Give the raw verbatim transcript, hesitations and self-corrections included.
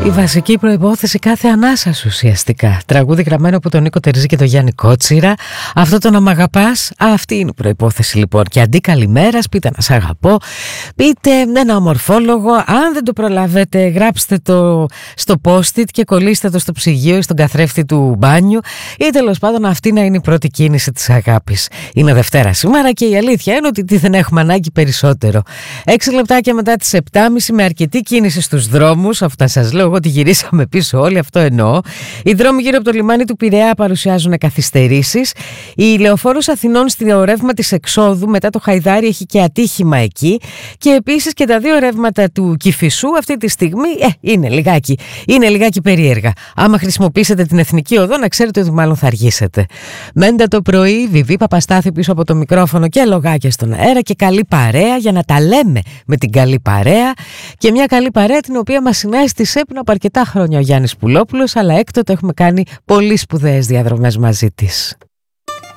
Η βασική προϋπόθεση κάθε ανάσας ουσιαστικά. Τραγούδι γραμμένο από τον Νίκο Τερζή και τον Γιάννη Κότσιρα. Αυτό το να μ' αγαπάς, αυτή είναι η προϋπόθεση λοιπόν. Και αντί καλημέρας, πείτε να σ' αγαπώ, πείτε ένα ομορφόλογο. Αν δεν το προλάβετε, γράψτε το στο post-it και κολλήστε το στο ψυγείο ή στον καθρέφτη του μπάνιου. Ή τέλος πάντων αυτή να είναι η πρώτη κίνηση της αγάπης. Είναι Δευτέρα σήμερα και η αλήθεια είναι ότι δεν έχουμε ανάγκη περισσότερο. Έξι λεπτάκια μετά τις επτά και μισή με αρκετή κίνηση στους δρόμους. Αυτά σας λέω εγώ ότι γυρίσαμε πίσω όλοι, αυτό εννοώ. Οι δρόμοι γύρω από το λιμάνι του Πειραιά παρουσιάζουν καθυστερήσεις. Η Λεωφόρος Αθηνών στο ρεύμα της εξόδου μετά το Χαϊδάρι έχει και ατύχημα εκεί. Και επίσης και τα δύο ρεύματα του Κηφισού αυτή τη στιγμή ε, είναι, λιγάκι, είναι λιγάκι περίεργα. Άμα χρησιμοποιήσετε την εθνική οδό, να ξέρετε ότι μάλλον θα αργήσετε. Μέντα το πρωί, Βιβί Παπαστάθη πίσω από το μικρόφωνο και λογάκια στον αέρα και καλή παρέα για να τα λέμε με την καλή παρέα. Και μια καλή παρέα την οποία μας συνέστησε πριν από αρκετά χρόνια ο Γιάννης Πουλόπουλος, αλλά έκτοτε έχουμε κάνει πολύ σπουδαίες διαδρομές μαζί της.